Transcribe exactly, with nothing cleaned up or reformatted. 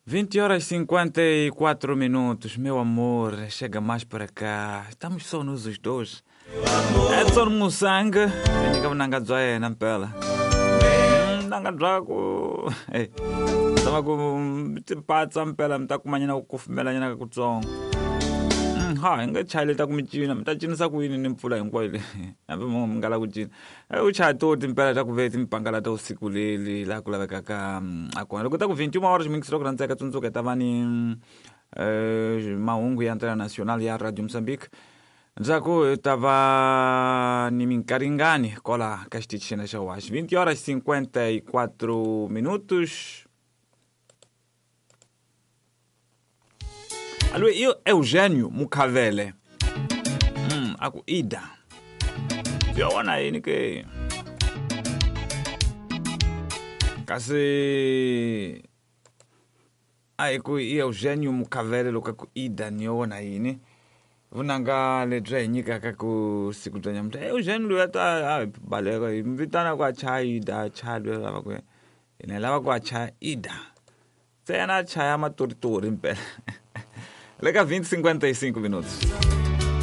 vinte horas e cinquenta e quatro minutos, meu amor, chega mais para cá. Estamos só nos os dois. Edson Musanga, ninguém nanga joia na pela. Nanga drago. Eh. Tava com patsa mpela mta kumanyana ukufumela nyana kutsongo. Ha, ngechayile ta kumicina, mta cinisa kuyini ni mpfula hinkwayo le. Hambi mo ngala ku cina. U chaya toti mpela ta ku veti mpangala ta usiku leli la ku laveka ka akona. Loko ta ku vinte e uma horas mingisi loko rantseka tsundzuka ta va ni eh mahungu ya international ya Radio Moçambique. Ndzhaku ta va ni minkaringani kola ka xitichi xena xa Wash. vinte horas e cinquenta e quatro minutos. Allora, io Eugenio Mucavele. Mm, aku Ida. Siona yini ke. Kasi ai ku Eugenio Mucavele lo ka ku Ida niona yini. Vunanga le dre nyika ka ku siku tanya mta. Eugenio lo ta baleka invitana kwa chai Ida chalo lava ku. Ine lava kwa chai Ida. Tsena chai amatoritori mpela. Legal vinte, cinquenta e cinco minutos.